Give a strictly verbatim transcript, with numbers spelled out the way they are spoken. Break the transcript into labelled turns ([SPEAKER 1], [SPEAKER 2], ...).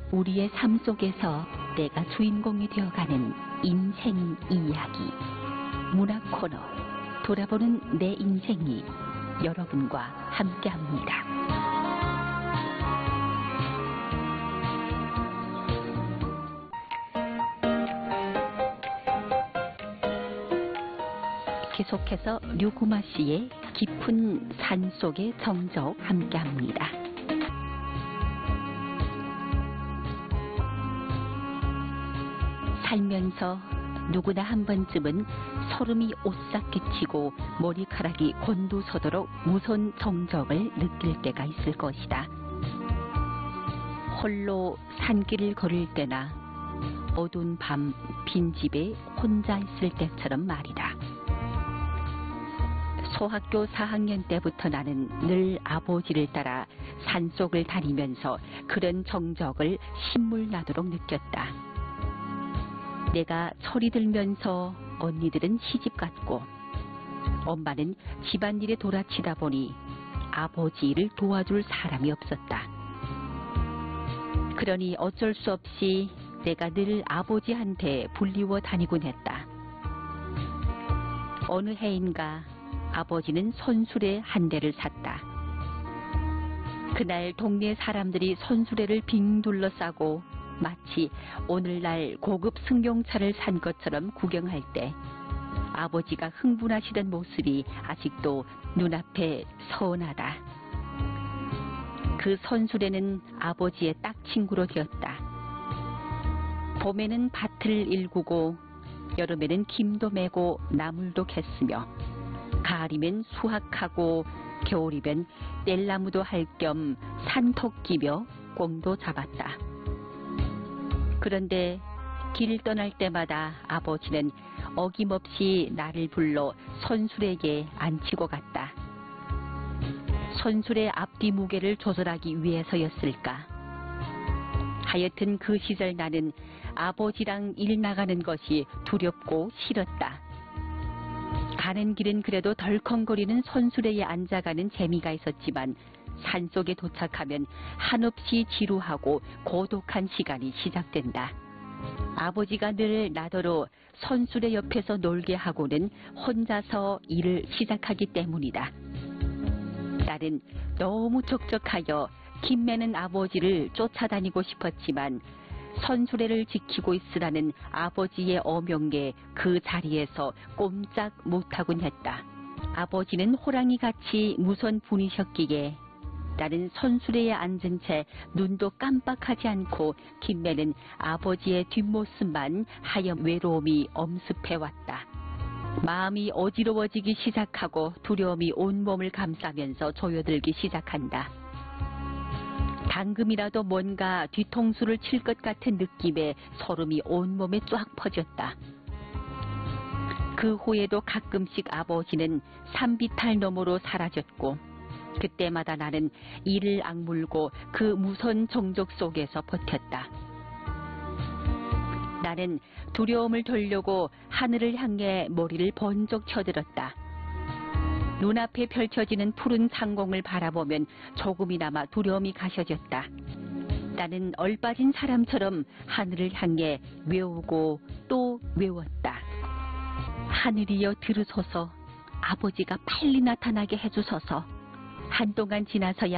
[SPEAKER 1] 우리의 삶 속에서 내가 주인공이 되어가는 인생 이야기. 문학 코너 돌아보는 내 인생이 여러분과 함께합니다. 계속해서 류구마 씨의 깊은 산속의 정적 함께합니다. 살면서 누구나 한 번쯤은 소름이 오싹 끼치고 머리카락이 곤두서도록 무서운 정적을 느낄 때가 있을 것이다. 홀로 산길을 걸을 때나 어두운 밤 빈집에 혼자 있을 때처럼 말이다. 소학교 사 학년 때부터 나는 늘 아버지를 따라 산속을 다니면서 그런 정적을 신물나도록 느꼈다. 내가 철이 들면서 언니들은 시집갔고 엄마는 집안일에 돌아치다 보니 아버지 일을 도와줄 사람이 없었다. 그러니 어쩔 수 없이 내가 늘 아버지한테 불리워 다니곤 했다. 어느 해인가 아버지는 손수레 한 대를 샀다. 그날 동네 사람들이 손수레를 빙 둘러싸고 마치 오늘날 고급 승용차를 산 것처럼 구경할 때 아버지가 흥분하시던 모습이 아직도 눈앞에 서운하다. 그 손수레는 아버지의 딱 친구로 되었다. 봄에는 밭을 일구고 여름에는 김도 메고 나물도 캤으며 가을이면 수확하고 겨울이면 뗄나무도 할 겸 산토 끼며 꽁도 잡았다. 그런데 길 떠날 때마다 아버지는 어김없이 나를 불러 손수레에 앉히고 갔다. 손수레 앞뒤 무게를 조절하기 위해서였을까? 하여튼 그 시절 나는 아버지랑 일 나가는 것이 두렵고 싫었다. 가는 길은 그래도 덜컹거리는 손수레에 앉아가는 재미가 있었지만 산속에 도착하면 한없이 지루하고 고독한 시간이 시작된다. 아버지가 늘 나더러 손수레 옆에서 놀게 하고는 혼자서 일을 시작하기 때문이다. 나는 너무 촉촉하여 김매는 아버지를 쫓아다니고 싶었지만 손수레를 지키고 있으라는 아버지의 어명에 그 자리에서 꼼짝 못하곤 했다. 아버지는 호랑이같이 무서운 분이셨기에 나는 손수레에 앉은 채 눈도 깜빡하지 않고 김매는 아버지의 뒷모습만 하염 외로움이 엄습해왔다. 마음이 어지러워지기 시작하고 두려움이 온몸을 감싸면서 조여들기 시작한다. 방금이라도 뭔가 뒤통수를 칠 것 같은 느낌에 소름이 온몸에 쫙 퍼졌다. 그 후에도 가끔씩 아버지는 산비탈 너머로 사라졌고 그때마다 나는 이를 악물고 그 무서운 정적 속에서 버텼다. 나는 두려움을 돌려고 하늘을 향해 머리를 번쩍 쳐들었다. 눈앞에 펼쳐지는 푸른 상공을 바라보면 조금이나마 두려움이 가셔졌다. 나는 얼빠진 사람처럼 하늘을 향해 외우고 또 외웠다. 하늘이여 들으소서, 아버지가 빨리 나타나게 해주소서. 한동안 지나서야